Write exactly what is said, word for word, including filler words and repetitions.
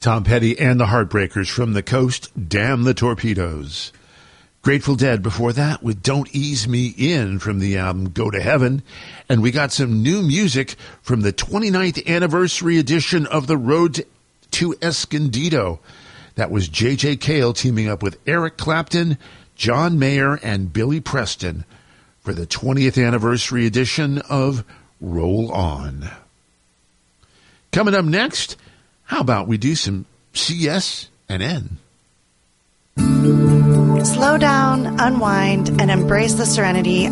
Tom Petty and the Heartbreakers from the Coast, Damn the Torpedoes. Grateful Dead before that with Don't Ease Me In from the album Go to Heaven. And we got some new music from the twenty-ninth anniversary edition of The Road to Escondido. That was J J Cale teaming up with Eric Clapton, John Mayer, and Billy Preston for the twentieth anniversary edition of Roll On. Coming up next, how about we do some C S and N? Slow down, unwind, and embrace the serenity